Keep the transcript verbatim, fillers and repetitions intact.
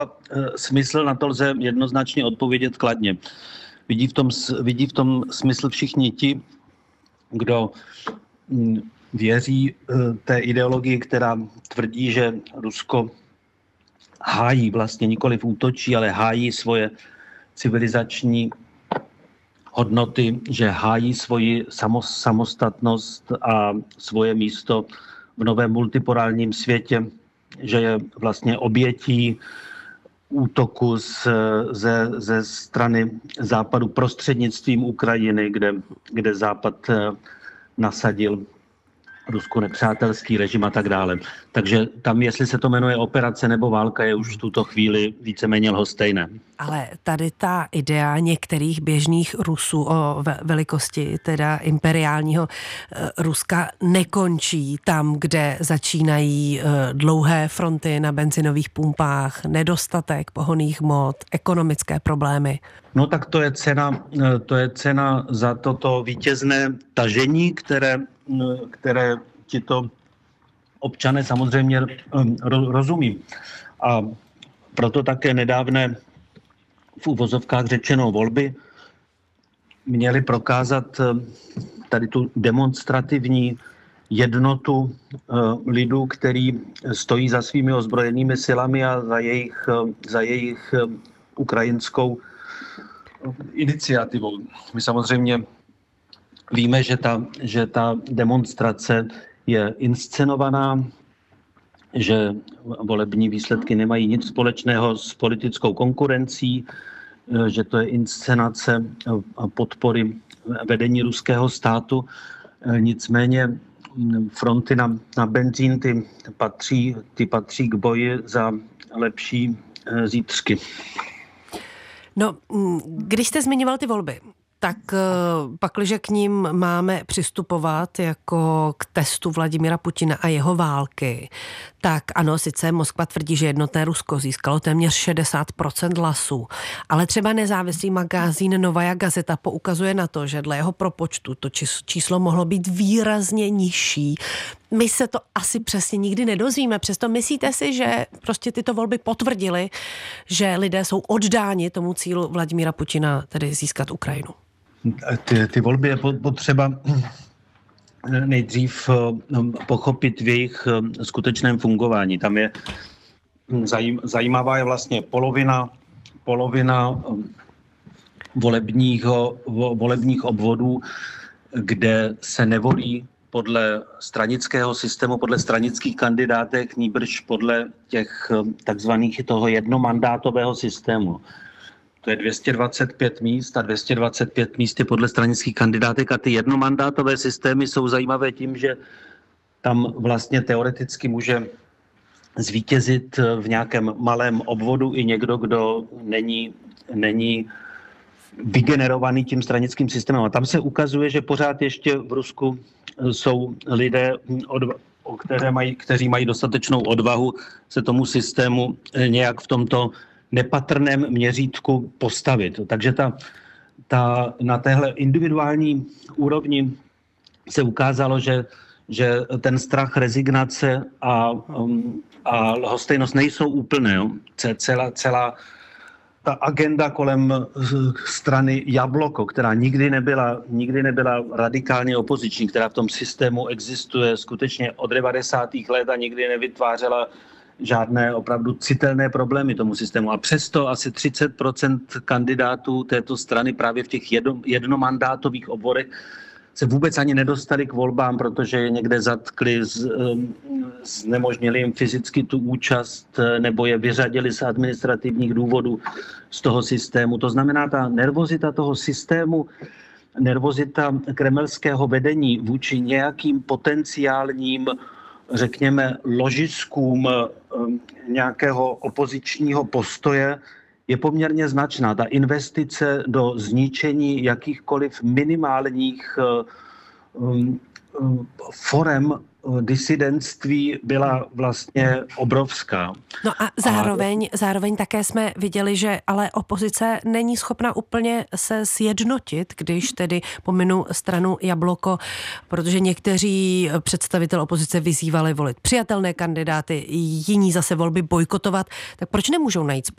smysl, na to lze jednoznačně odpovědět kladně. Vidí v tom, vidí v tom smysl všichni ti, kdo věří té ideologii, která tvrdí, že Rusko hájí, vlastně nikoliv útočí, ale hájí svoje civilizační hodnoty, že hájí svoji samostatnost a svoje místo v novém multipolárním světě, že je vlastně obětí útoku z, ze, ze strany Západu prostřednictvím Ukrajiny, kde, kde Západ nasadil Rusku nepřátelský režim a tak dále. Takže tam, jestli se to jmenuje operace nebo válka, je už v tuto chvíli víceméně lhostejné. Ale tady ta idea některých běžných Rusů o velikosti, teda imperiálního Ruska, nekončí tam, kde začínají dlouhé fronty na benzinových pumpách, nedostatek pohonných hmot, ekonomické problémy. No tak to je cena, to je cena za toto vítězné tažení, které, které tito občané samozřejmě rozumí. A proto také nedávné v uvozovkách řečeno volby měly prokázat tady tu demonstrativní jednotu lidu, který stojí za svými ozbrojenými silami a za jejich, za jejich ukrajinskou iniciativou. My samozřejmě víme, že ta, že ta demonstrace je inscenovaná, že volební výsledky nemají nic společného s politickou konkurencí, že to je inscenace podpory vedení ruského státu. Nicméně fronty na, na benzín ty patří, ty patří k boji za lepší zítřky. No, když jste zmiňoval ty volby, tak pakliže k ním máme přistupovat jako k testu Vladimira Putina a jeho války, tak ano, sice Moskva tvrdí, že jednotné Rusko získalo téměř šedesát procent hlasů, ale třeba nezávislý magazín Novaja Gazeta poukazuje na to, že dle jeho propočtu to číslo mohlo být výrazně nižší. My se to asi přesně nikdy nedozvíme, přesto myslíte si, že prostě tyto volby potvrdily, že lidé jsou oddáni tomu cílu Vladimira Putina, tedy získat Ukrajinu? Ty, ty volby je potřeba nejdřív pochopit v jejich skutečném fungování. Tam je zajímavá je vlastně polovina, polovina volebního, volebních obvodů, kde se nevolí podle stranického systému, podle stranických kandidátek, nýbrž podle těch takzvaných toho jednomandátového systému. To je dvě stě dvacet pět míst a dvě stě dvacet pět míst je podle stranických kandidátek a ty jednomandátové systémy jsou zajímavé tím, že tam vlastně teoreticky může zvítězit v nějakém malém obvodu i někdo, kdo není, není vygenerovaný tím stranickým systémem. A tam se ukazuje, že pořád ještě v Rusku jsou lidé, o které mají, kteří mají dostatečnou odvahu se tomu systému nějak v tomto nepatrném měřítku postavit. Takže ta, ta, na téhle individuální úrovni se ukázalo, že, že ten strach, rezignace a, a lhostejnost nejsou úplné. Jo. Celá, celá ta agenda kolem strany Jabloko, která nikdy nebyla, nikdy nebyla radikálně opoziční, která v tom systému existuje skutečně od devadesátých let a nikdy nevytvářela žádné opravdu citelné problémy tomu systému. A přesto asi třicet procent kandidátů této strany právě v těch jedno, jednomandátových obvodech se vůbec ani nedostali k volbám, protože je někde zatkli, z, znemožnili jim fyzicky tu účast nebo je vyřadili z administrativních důvodů z toho systému. To znamená, ta nervozita toho systému, nervozita kremelského vedení vůči nějakým potenciálním, řekněme, ložiskům nějakého opozičního postoje je poměrně značná. Ta investice do zničení jakýchkoliv minimálních forem disidentství byla vlastně obrovská. No a zároveň, a... zároveň také jsme viděli, že ale opozice není schopna úplně se sjednotit, když tedy pominu stranu Jabloko, protože někteří představitel opozice vyzývali volit přijatelné kandidáty, jiní zase volby bojkotovat. Tak proč nemůžou najít